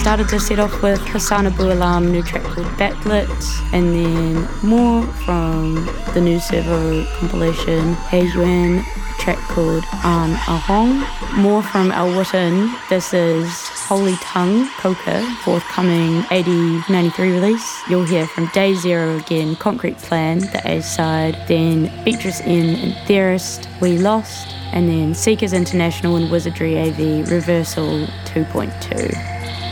started to set off with Hassan Abu Alam, new track called Backlit, and then more from the new Servo compilation, Heiyuan, track called Ahong. More from Al Witten, this is Holy Tongue, Coca, forthcoming 8093 release. You'll hear from Day Zero again, Concrete Plan, the A side, then Beatrice N and Theorist, We Lost, and then Seekers International and Wizardry AV, Reversal 2.2.